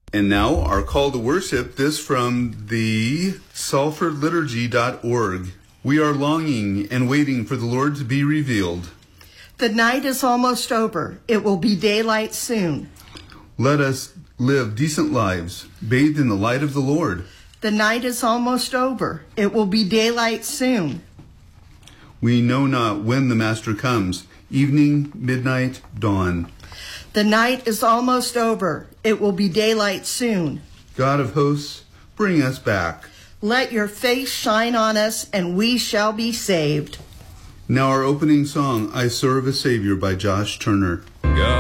And now our call to worship, this from the salfordliturgy.org. We are longing and waiting for the Lord to be revealed. The night is almost over. It will be daylight soon. Let us live decent lives, bathed in the light of the Lord. The night is almost over. It will be daylight soon. We know not when the Master comes, evening, midnight, dawn. The night is almost over. It will be daylight soon. God of hosts, bring us back. Let your face shine on us, and we shall be saved. Now our opening song, I Serve a Savior by Josh Turner. God.